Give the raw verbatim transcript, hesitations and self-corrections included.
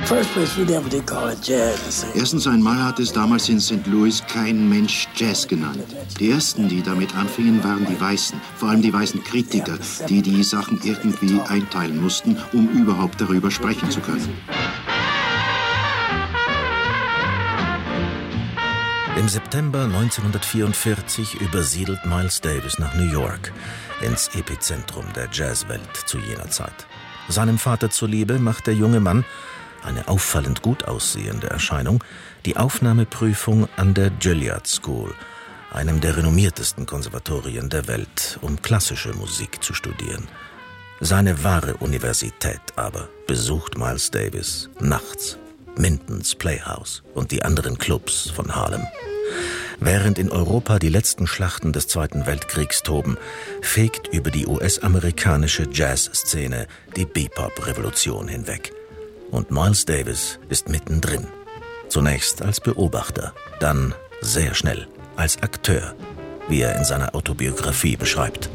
Erstens einmal hat es damals in Sankt Louis kein Mensch Jazz genannt. Die ersten, die damit anfingen, waren die Weißen. Vor allem die weißen Kritiker, die die Sachen irgendwie einteilen mussten, um überhaupt darüber sprechen zu können. Im September neunzehnhundertvierundvierzig übersiedelt Miles Davis nach New York, ins Epizentrum der Jazzwelt zu jener Zeit. Seinem Vater zuliebe macht der junge Mann, eine auffallend gut aussehende Erscheinung, die Aufnahmeprüfung an der Juilliard School, einem der renommiertesten Konservatorien der Welt, um klassische Musik zu studieren. Seine wahre Universität aber besucht Miles Davis nachts. Mintons Playhouse und die anderen Clubs von Harlem. Während in Europa die letzten Schlachten des Zweiten Weltkriegs toben, fegt über die U S-amerikanische Jazzszene die Bebop-Revolution hinweg. Und Miles Davis ist mittendrin. Zunächst als Beobachter, dann sehr schnell als Akteur, wie er in seiner Autobiografie beschreibt.